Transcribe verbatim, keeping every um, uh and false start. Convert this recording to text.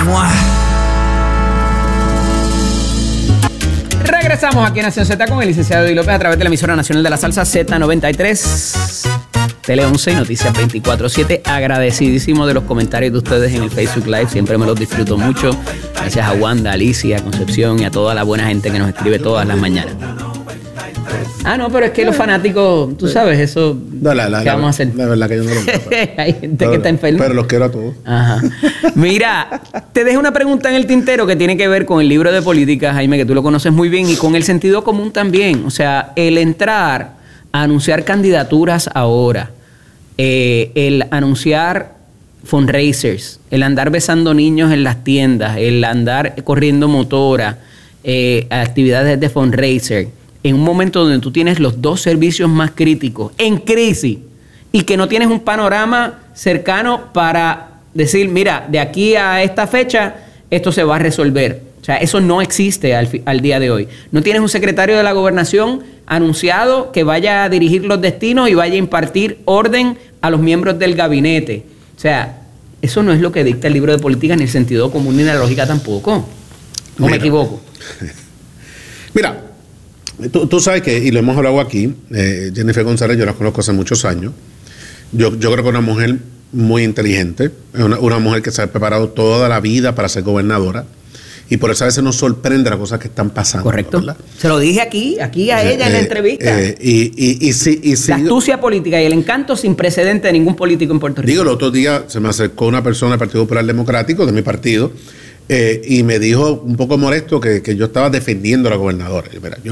¡Mua! Regresamos aquí en Nación Z con el licenciado Eddie López a través de la emisora nacional de la salsa Z noventa y tres, Tele once y Noticias veinticuatro siete. Agradecidísimo de los comentarios de ustedes en el Facebook Live. Siempre me los disfruto mucho. Gracias a Wanda, Alicia, Concepción y a toda la buena gente que nos escribe todas las mañanas. Ah, no, pero es que los fanáticos, tú sabes, eso. No, la, la, ¿qué la, vamos a hacer? La verdad que yo no lo veo. Hay gente pero, que está enferma. Pero los quiero a todos. Ajá. Mira, te dejo una pregunta en el tintero que tiene que ver con el libro de política, Jaime, que tú lo conoces muy bien, y con el sentido común también. O sea, el entrar a anunciar candidaturas ahora, eh, el anunciar fundraisers, el andar besando niños en las tiendas, el andar corriendo motora, eh, actividades de fundraiser, en un momento donde tú tienes los dos servicios más críticos en crisis y que no tienes un panorama cercano para decir, mira, de aquí a esta fecha esto se va a resolver. O sea, eso no existe al, al día de hoy. No tienes un secretario de la gobernación anunciado que vaya a dirigir los destinos y vaya a impartir orden a los miembros del gabinete. O sea, eso no es lo que dicta el libro de política, ni el sentido común, ni la lógica tampoco. ¿O Mira, me equivoco? Mira, tú, tú sabes que, y lo hemos hablado aquí, eh, Jennifer González, yo la conozco hace muchos años. Yo, yo creo que es una mujer muy inteligente, es una, una mujer que se ha preparado toda la vida para ser gobernadora. Y por eso a veces nos sorprende las cosas que están pasando. Correcto. ¿Verdad? Se lo dije aquí, aquí a eh, ella en la eh, entrevista. Eh, y, y, y, si, y si, la astucia política y el encanto sin precedente de ningún político en Puerto Rico. Digo, el otro día se me acercó una persona del Partido Popular Democrático, de mi partido, eh, y me dijo un poco molesto que, que yo estaba defendiendo a la gobernadora. Y, mira, yo